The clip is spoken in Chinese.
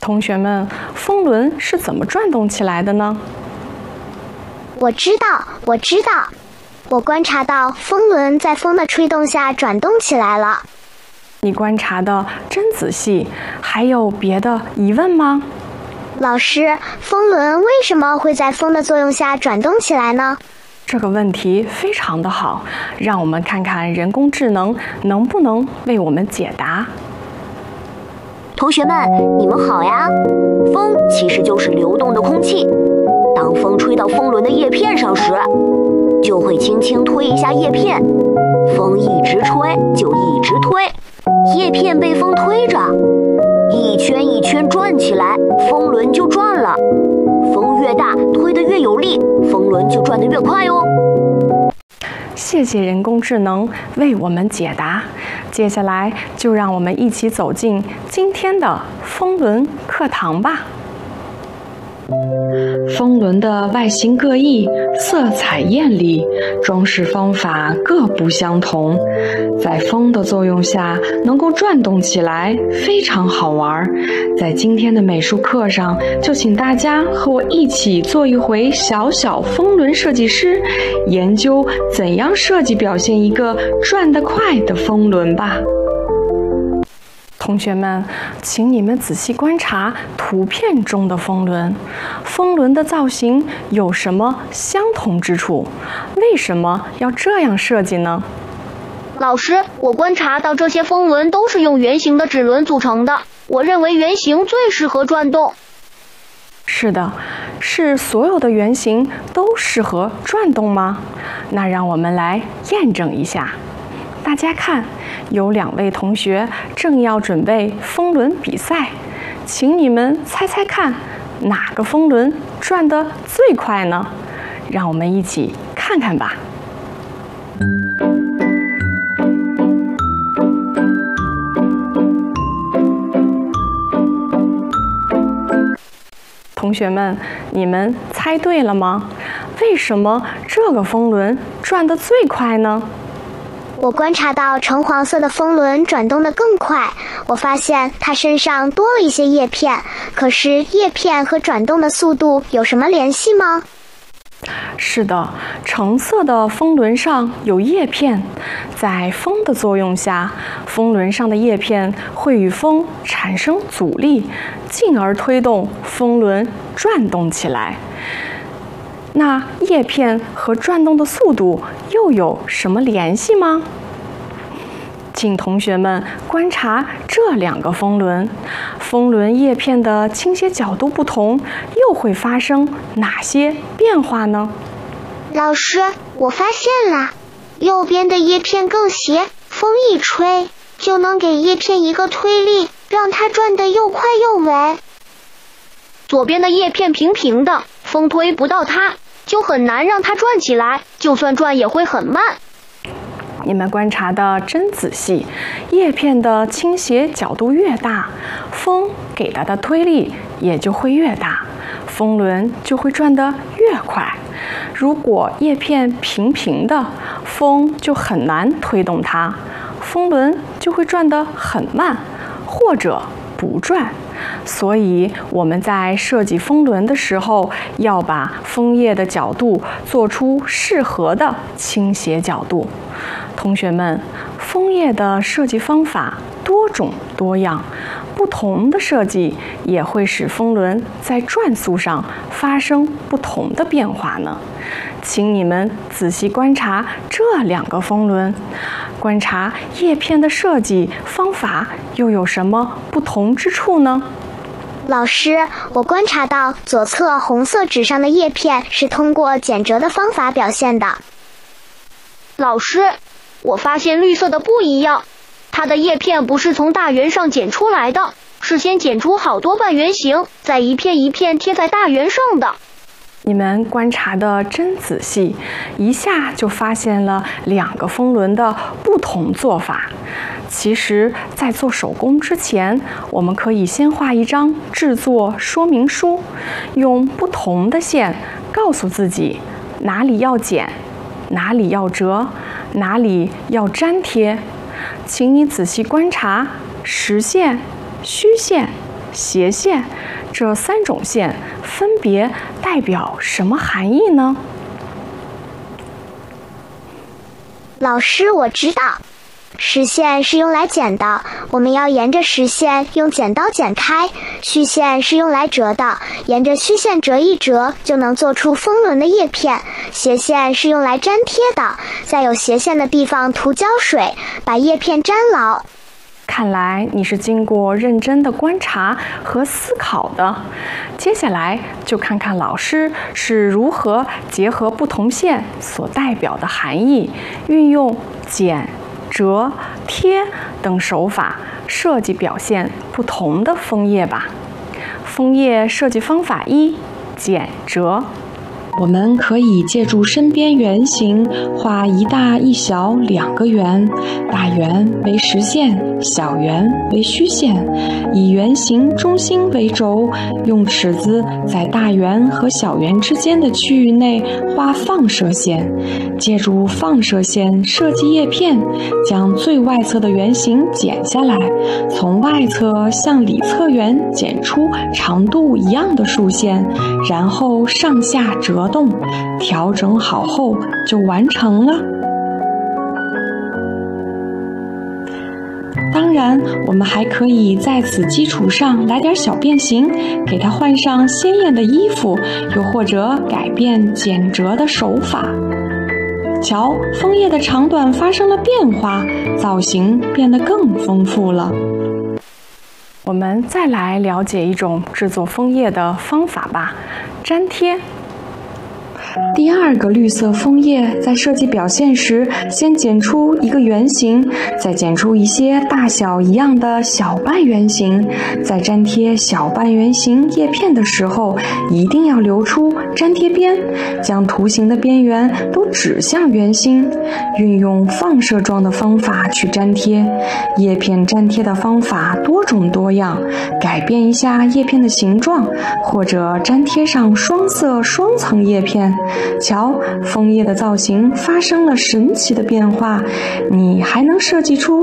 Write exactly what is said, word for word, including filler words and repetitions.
同学们，风轮是怎么转动起来的呢？ 我知道，我知道，我观察到风轮在风的吹动下转动起来了。 你观察的真仔细，还有别的疑问吗？ 老师，风轮为什么会在风的作用下转动起来呢？ 这个问题非常的好，让我们看看人工智能能不能为我们解答。 同学们，你们好呀！风其实就是流动的空气，当风吹到风轮的叶片上时，就会轻轻推一下叶片，风一直吹就一直推，叶片被风推着，一圈一圈转起来，风轮就转了。风越大，推得越有力，风轮就转得越快哦。 谢谢人工智能为我们解答。接下来就让我们一起走进今天的风轮课堂吧。风轮的外形各异，色彩艳丽，装饰方法各不相同，在风的作用下能够转动起来，非常好玩。在今天的美术课上，就请大家和我一起做一回小小风轮设计师，研究怎样设计表现一个转得快的风轮吧。同学们，请你们仔细观察图片中的风轮，风轮的造型有什么相同之处？为什么要这样设计呢？ 老师，我观察到这些风轮都是用圆形的齿轮组成的，我认为圆形最适合转动。 是的，是所有的圆形都适合转动吗？那让我们来验证一下。大家看，有两位同学正要准备风轮比赛，请你们猜猜看，哪个风轮转得最快呢？让我们一起看看吧。同学们，你们猜对了吗？为什么这个风轮转得最快呢？ 我观察到橙黄色的风轮转动得更快，我发现它身上多了一些叶片，可是叶片和转动的速度有什么联系吗？ 是的，橙色的风轮上有叶片，在风的作用下，风轮上的叶片会与风产生阻力，进而推动风轮转动起来。那叶片和转动的速度又有什么联系吗？请同学们观察这两个风轮，风轮叶片的倾斜角度不同，又会发生哪些变化呢？ 老师，我发现了，右边的叶片更斜，风一吹就能给叶片一个推力，让它转得又快又稳。 左边的叶片平平的，风推不到它，就很难让它转起来，就算转也会很慢。 你们观察的真仔细，叶片的倾斜角度越大，风给它的推力也就会越大，风轮就会转得越快。如果叶片平平的，风就很难推动它，风轮就会转得很慢，或者不转。所以我们在设计风轮的时候，要把枫叶的角度做出适合的倾斜角度。同学们，枫叶的设计方法多种多样，不同的设计也会使风轮在转速上发生不同的变化呢。请你们仔细观察这两个风轮，观察叶片的设计方法又有什么不同之处呢？ 老师，我观察到左侧红色纸上的叶片是通过剪折的方法表现的。 老师，我发现绿色的不一样，它的叶片不是从大圆上剪出来的，是先剪出好多半圆形，再一片一片贴在大圆上的。 你们观察的真仔细，一下就发现了两个风轮的不同做法。其实，在做手工之前，我们可以先画一张制作说明书，用不同的线告诉自己哪里要剪，哪里要折，哪里要粘贴。请你仔细观察实线、虚线、 斜线这三种线分别代表什么含义呢？ 老师，我知道，实线是用来剪的，我们要沿着实线用剪刀剪开；虚线是用来折的，沿着虚线折一折就能做出风轮的叶片；斜线是用来粘贴的，在有斜线的地方涂胶水，把叶片粘牢。 看来你是经过认真的观察和思考的。接下来就看看老师是如何结合不同线所代表的含义，运用剪、折、贴等手法设计表现不同的枫叶吧。枫叶设计方法一：剪折。 我们可以借助身边圆形画一大一小两个圆，大圆为实线，小圆为虚线，以圆形中心为轴，用尺子在大圆和小圆之间的区域内画放射线，借助放射线设计叶片，将最外侧的圆形剪下来，从外侧向里侧缘剪出长度一样的竖线，然后上下折动，调整好后就完成了。当然，我们还可以在此基础上来点小变形，给它换上鲜艳的衣服，又或者改变剪折的手法。瞧，枫叶的长短发生了变化，造型变得更丰富了。 我们再来了解一种制作枫叶的方法吧，粘贴。 第二个绿色枫叶在设计表现时，先剪出一个圆形，再剪出一些大小一样的小半圆形。在粘贴小半圆形叶片的时候，一定要留出粘贴边，将图形的边缘都指向圆心。运用放射状的方法去粘贴，叶片粘贴的方法多种多样，改变一下叶片的形状，或者粘贴上双色双层叶片。瞧，枫叶的造型发生了神奇的变化，你还能设计出